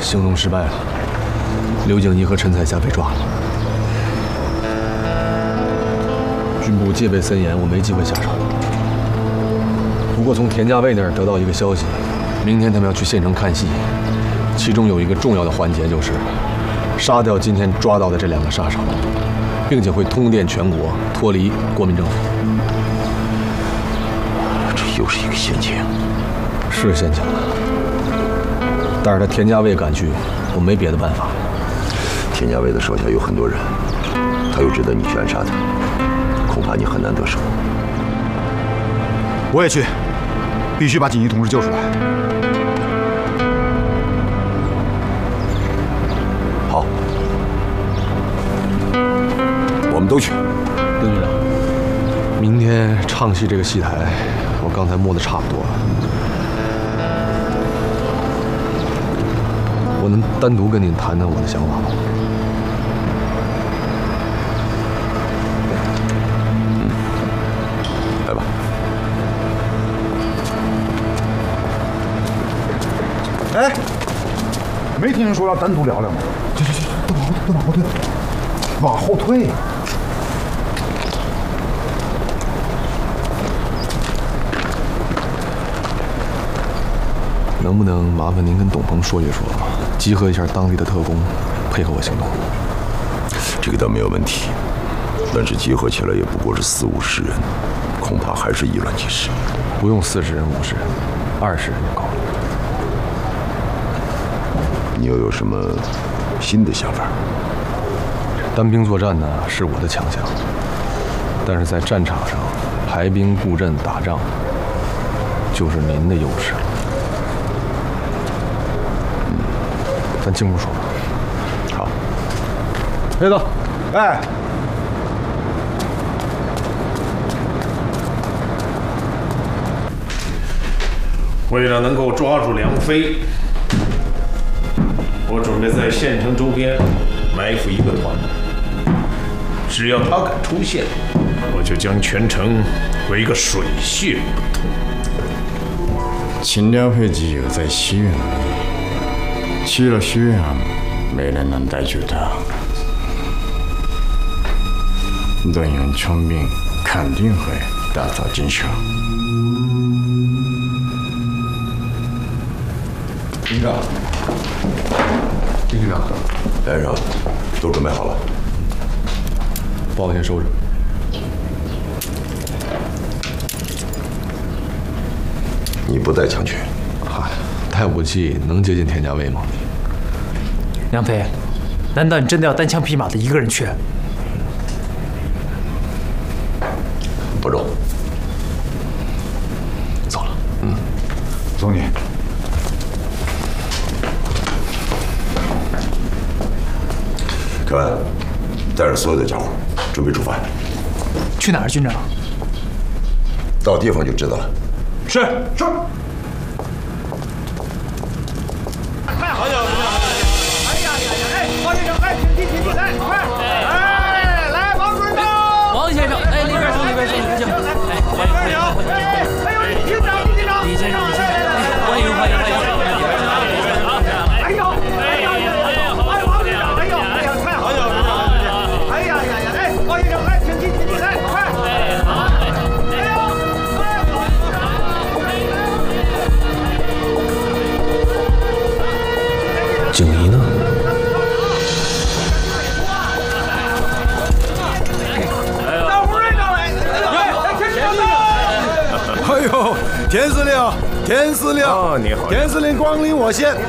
行动失败了，刘景一和陈彩霞被抓了。军部戒备森严，我没机会下手。不过从田家卫那儿得到一个消息，明天他们要去县城看戏，其中有一个重要的环节就是杀掉今天抓到的这2个杀手，并且会通电全国，脱离国民政府。 这又是一个陷阱。 是陷阱，但是他田家卫赶去，我没别的办法。 田家卫的手下有很多人，他又知道你去暗杀他，恐怕你很难得手。 我也去，必须把锦衣同志救出来。 好，我们都去。 邓局长，明天唱戏这个戏台，我刚才摸得差不多了。我能单独跟您谈谈我的想法吗？ 来吧。 哎，没听说要单独聊聊吗？去，都往后退，往后退。 能不能麻烦您跟董鹏说一说，集合一下当地的特工，配合我行动？ 这个倒没有问题，但是集合起来也不过是40、50人，恐怕还是以乱击石。 不用40人、50人，20人就够了。 你又有什么新的想法？ 单兵作战呢，是我的强项，但是在战场上排兵布阵打仗，就是您的优势。咱静步说吧。 好， 黑子， 哎， 为了能够抓住梁飞，我准备在县城周边埋伏一个团，只要他敢出现，我就将全城围个水泄不通。 秦辽会只有在西院里，去了西院，没人能逮住他。动用重兵，肯定会打草惊蛇。 营长，丁局长， 来人，都准备好了。 包先收着。 你不带枪去？ 嗨，带武器能接近田家卫吗？ 梁飞，难道你真的要单枪匹马的一个人去？ 不中。 走了。 送你。 凯文，带着所有的家伙，准备出发。 去哪儿，军长？ 到地方就知道了。 是。 太好了！哎呀！王先生，哎，请来，快！哎，来，王主任到。 王先生，哎，里边请，哎， 欢迎，哎呦，李局长， 李先生，欢迎。 哎呦，王局长，哎呦，太好了！哎呀，哎，王先生，哎，请来，快！ 景怡呢？ 大夫人到来！ 哎呦，田司令， 哦，你好， 田司令光临我县。